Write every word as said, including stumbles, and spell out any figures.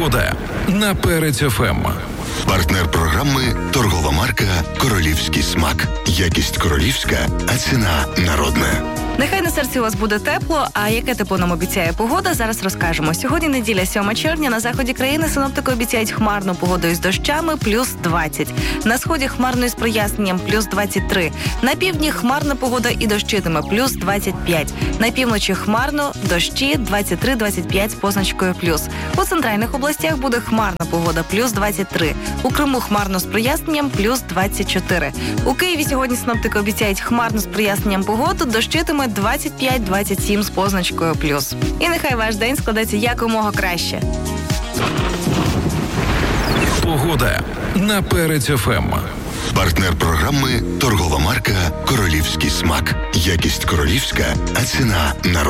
Погода на Перець еф ем. Партнер програми – торгова марка «Королівський смак». Якість королівська, а ціна народна. Нехай на серці у вас буде тепло, а яке тепло нам обіцяє погода, зараз розкажемо. Сьогодні неділя, сьоме червня, на заході країни синоптики обіцяють хмарну погоду із дощами, плюс двадцять. На сході хмарно із проясненням, плюс двадцять три. На півдні хмарна погода і дощитиме, плюс двадцять п'ять. На півночі хмарно, дощі, двадцять три двадцять п'ять з позначкою плюс. У центральних областях буде хмарна погода, плюс двадцять три. У Криму хмарно з проясненням, плюс двадцять чотири. У Києві сьогодні синоптики обіцяють хмарно з проясненням погоду, дощитиме двадцять п'ять двадцять сім з позначкою плюс. І нехай ваш день складеться якомога краще. Погода на Перець еф ем. Партнер програми – торгова марка «Королівський смак». Якість королівська, а ціна народна.